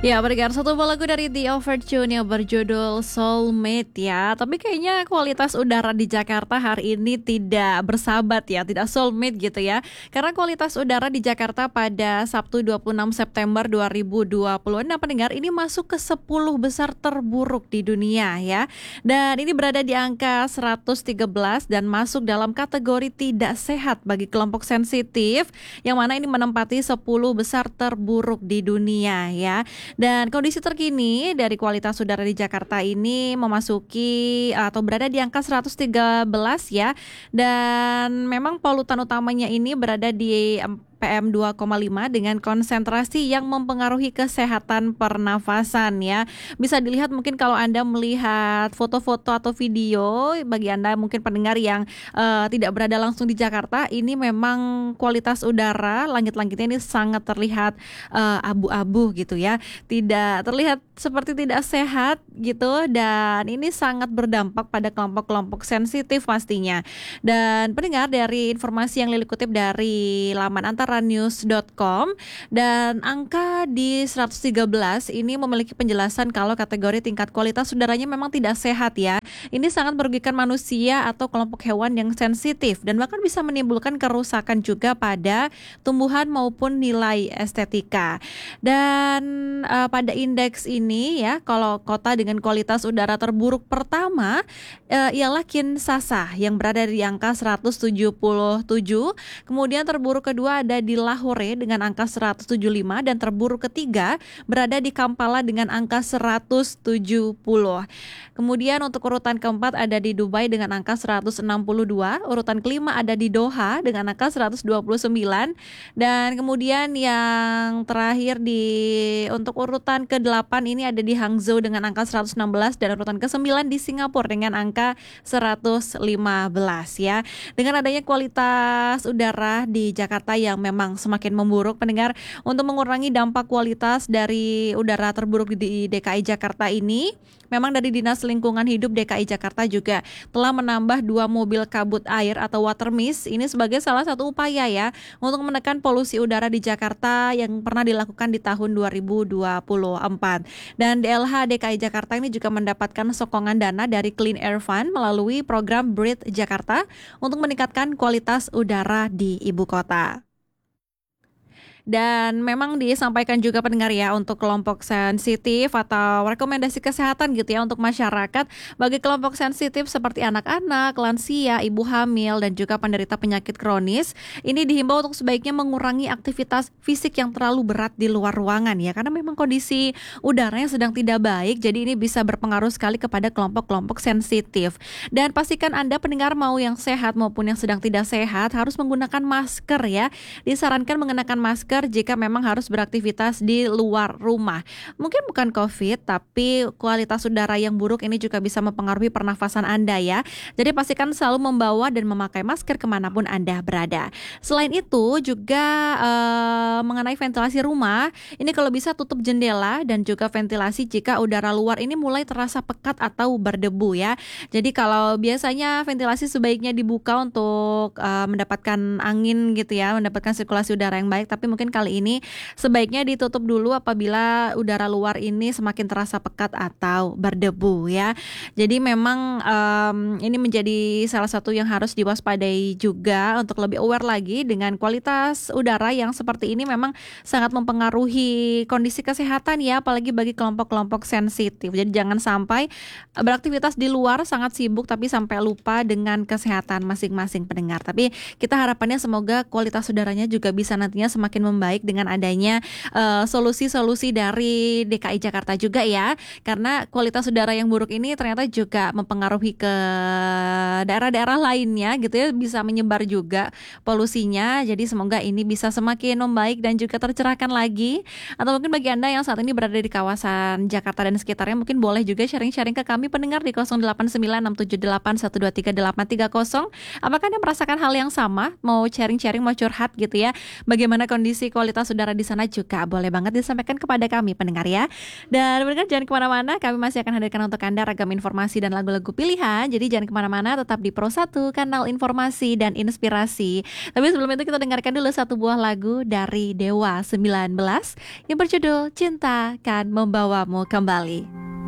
Ya, pendengar, satu buah lagu dari The Overtune yang berjudul Soulmate ya. Tapi kayaknya kualitas udara di Jakarta hari ini tidak bersahabat ya, tidak soulmate gitu ya. Karena kualitas udara di Jakarta pada Sabtu 26 September 2020, nah pendengar, ini masuk ke 10 besar terburuk di dunia ya. Dan ini berada di angka 113 dan masuk dalam kategori tidak sehat bagi kelompok sensitif, yang mana ini menempati 10 besar terburuk di dunia ya. Dan kondisi terkini dari kualitas udara di Jakarta ini memasuki atau berada di angka 113 ya. Dan memang polutan utamanya ini berada di PM 2,5 dengan konsentrasi yang mempengaruhi kesehatan pernafasan ya. Bisa dilihat mungkin kalau Anda melihat foto-foto atau video, bagi Anda mungkin pendengar yang tidak berada langsung di Jakarta, ini memang kualitas udara langit-langitnya ini sangat terlihat abu-abu gitu ya. Tidak terlihat seperti tidak sehat gitu, dan ini sangat berdampak pada kelompok-kelompok sensitif pastinya. Dan pendengar, dari informasi yang Lili kutip dari laman antaranews.com, dan angka di 113 ini memiliki penjelasan kalau kategori tingkat kualitas udaranya memang tidak sehat ya. Ini sangat merugikan manusia atau kelompok hewan yang sensitif dan bahkan bisa menimbulkan kerusakan juga pada tumbuhan maupun nilai estetika. Dan pada indeks ini ya, kalau kota dengan kualitas udara terburuk pertama ialah Kinshasa yang berada di angka 177. Kemudian terburuk kedua ada di Lahore dengan angka 175 dan terburuk ketiga berada di Kampala dengan angka 170. Kemudian untuk urutan keempat ada di Dubai dengan angka 162, urutan kelima ada di Doha dengan angka 129, dan kemudian yang terakhir untuk urutan ke-8 ini ada di Hangzhou dengan angka 116 dan urutan ke-9 di Singapura dengan angka 115 ya. Dengan adanya kualitas udara di Jakarta yang memang semakin memburuk, pendengar, untuk mengurangi dampak kualitas dari udara terburuk di DKI Jakarta ini, memang dari Dinas Lingkungan Hidup DKI Jakarta juga telah menambah 2 mobil kabut air atau water mist. Ini sebagai salah satu upaya ya untuk menekan polusi udara di Jakarta yang pernah dilakukan di tahun 2024. Dan DLH DKI Jakarta ini juga mendapatkan sokongan dana dari Clean Air Fund melalui program Breathe Jakarta untuk meningkatkan kualitas udara di ibu kota. Dan memang disampaikan juga pendengar ya, untuk kelompok sensitif atau rekomendasi kesehatan gitu ya untuk masyarakat, bagi kelompok sensitif seperti anak-anak, lansia, ibu hamil, dan juga penderita penyakit kronis, ini dihimbau untuk sebaiknya mengurangi aktivitas fisik yang terlalu berat di luar ruangan ya, karena memang kondisi udaranya sedang tidak baik, jadi ini bisa berpengaruh sekali kepada kelompok-kelompok sensitif. Dan pastikan Anda pendengar, mau yang sehat maupun yang sedang tidak sehat, harus menggunakan masker ya. Disarankan mengenakan masker jika memang harus beraktivitas di luar rumah. Mungkin bukan COVID, tapi kualitas udara yang buruk ini juga bisa mempengaruhi pernafasan Anda ya. Jadi pastikan selalu membawa dan memakai masker kemanapun Anda berada. Selain itu juga mengenai ventilasi rumah, ini kalau bisa tutup jendela dan juga ventilasi jika udara luar ini mulai terasa pekat atau berdebu ya. Jadi kalau biasanya ventilasi sebaiknya dibuka untuk mendapatkan angin gitu ya, mendapatkan sirkulasi udara yang baik, tapi mungkin kali ini sebaiknya ditutup dulu apabila udara luar ini semakin terasa pekat atau berdebu ya. Jadi memang ini menjadi salah satu yang harus diwaspadai juga, untuk lebih aware lagi dengan kualitas udara yang seperti ini. Memang sangat mempengaruhi kondisi kesehatan ya, apalagi bagi kelompok-kelompok sensitif. Jadi jangan sampai beraktivitas di luar sangat sibuk tapi sampai lupa dengan kesehatan masing-masing pendengar. Tapi kita harapannya semoga kualitas udaranya juga bisa nantinya semakin membaik dengan adanya solusi-solusi dari DKI Jakarta juga ya, karena kualitas udara yang buruk ini ternyata juga mempengaruhi ke daerah-daerah lainnya gitu ya, bisa menyebar juga polusinya. Jadi semoga ini bisa semakin membaik dan juga tercerahkan lagi. Atau mungkin bagi Anda yang saat ini berada di kawasan Jakarta dan sekitarnya, mungkin boleh juga sharing-sharing ke kami pendengar di 089678138330. Apakah Anda merasakan hal yang sama? Mau sharing-sharing, mau curhat gitu ya, bagaimana kondisi kondisi kualitas udara di sana juga boleh banget disampaikan kepada kami pendengar ya. Dan pendengar jangan kemana-mana, kami masih akan hadirkan untuk Anda ragam informasi dan lagu-lagu pilihan. Jadi jangan kemana-mana, tetap di Pro 1, kanal informasi dan inspirasi. Tapi sebelum itu kita dengarkan dulu satu buah lagu dari Dewa 19 yang berjudul Cinta Kan Membawamu Kembali.